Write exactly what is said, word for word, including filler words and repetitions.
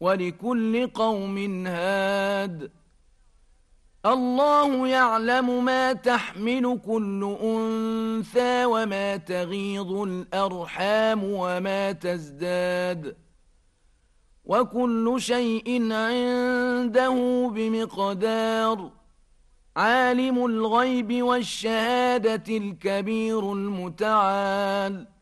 ولكل قوم هاد. الله يعلم ما تحمل كل أنثى وما تغيض الأرحام وما تزداد، وكل شيء عنده بمقدار. عالم الغيب والشهادة الكبير المتعال.